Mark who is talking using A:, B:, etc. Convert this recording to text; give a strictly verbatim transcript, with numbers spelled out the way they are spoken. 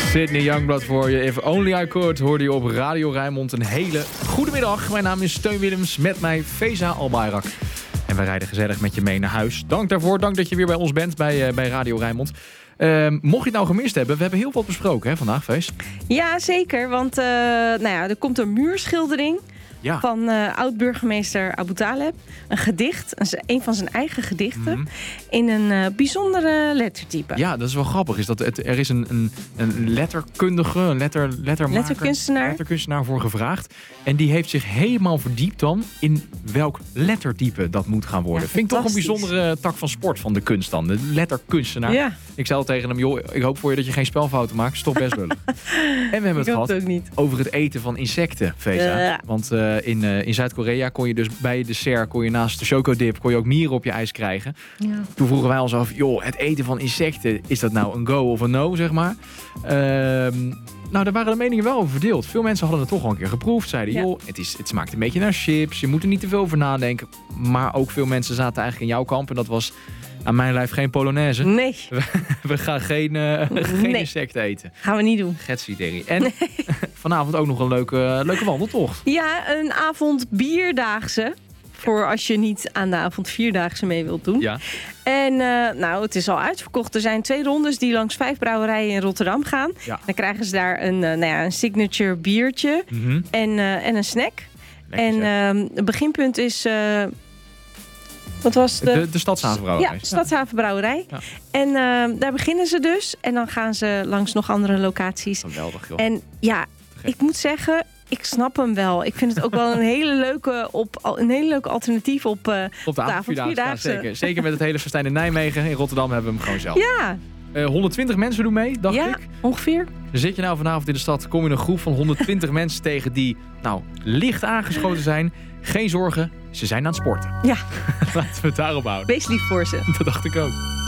A: Sydney Youngblood voor je. If Only I Could hoorde je op Radio Rijnmond. Een hele goede middag. Mijn naam is Steun Willems, met mij Feza Albayrak. En wij rijden gezellig met je mee naar huis. Dank daarvoor. Dank dat je weer bij ons bent bij, uh, bij Radio Rijnmond. Uh, mocht je het nou gemist hebben, we hebben heel wat besproken hè, vandaag, Fees.
B: Ja, zeker. Want uh, nou ja, er komt een muurschildering ja. van uh, oud-burgemeester Abu Taleb. Een gedicht, een, een van zijn eigen gedichten, mm-hmm. in een uh, bijzondere lettertype.
A: Ja, dat is wel grappig. Is dat het, er is een, een, een letterkundige, een letter, lettermaker,
B: letterkunstenaar.
A: letterkunstenaar voor gevraagd. En die heeft zich helemaal verdiept dan in welk lettertype dat moet gaan worden. Ja, vind ik toch een bijzondere tak van sport van de kunst dan. De letterkunstenaar. Ja. Ik zei al tegen hem, joh, ik hoop voor je dat je geen spelfouten maakt. Stop best lullig. En we hebben het gehad het over het eten van insecten, Feza. Ja. Want uh, in, uh, in Zuid-Korea kon je dus bij je dessert, kon je naast de chocodip, kon je ook mieren op je ijs krijgen. Ja. Toen vroegen wij ons af, joh, het eten van insecten, is dat nou een go of een no, zeg maar? Uh, nou, daar waren de meningen wel over verdeeld. Veel mensen hadden het toch al een keer geproefd. Zeiden, ja. joh, het, is, het smaakt een beetje naar chips. Je moet er niet te veel over nadenken. Maar ook veel mensen zaten eigenlijk in jouw kamp. En dat was aan mijn lijf geen Polonaise.
B: Nee.
A: We, we gaan geen, uh, geen nee. insecten eten.
B: Gaan we niet doen.
A: Getsideri. En nee. vanavond ook nog een leuke, leuke wandeltocht.
B: Ja, een avond bierdaagse. Voor als je niet aan de avond vierdaagse mee wilt doen. Ja. En uh, nou, het is al uitverkocht. Er zijn twee rondes die langs vijf brouwerijen in Rotterdam gaan. Ja. Dan krijgen ze daar een, uh, nou ja, een signature biertje mm-hmm. en, uh, en een snack. Lekker, en uh, het beginpunt is... Uh, wat was de...
A: De, de Stadshavenbrouwerij.
B: Ja, Stadshavenbrouwerij. Ja. En uh, daar beginnen ze dus. En dan gaan ze langs nog andere locaties.
A: Geweldig, joh.
B: En ja, ik moet zeggen... Ik snap hem wel. Ik vind het ook wel een hele leuke, op, een hele leuke alternatief op, uh,
A: op de avondvierdaagse. Ja, zeker. Zeker met het hele festijn in Nijmegen. In Rotterdam hebben we hem gewoon zelf.
B: Ja.
A: Uh, honderdtwintig mensen doen mee, dacht
B: ja,
A: ik.
B: ongeveer.
A: Zit je nou vanavond in de stad, kom je een groep van honderdtwintig mensen tegen die nou licht aangeschoten zijn. Geen zorgen, ze zijn aan het sporten.
B: Ja.
A: Laten we het daarop houden.
B: Wees lief voor ze.
A: Dat dacht ik ook.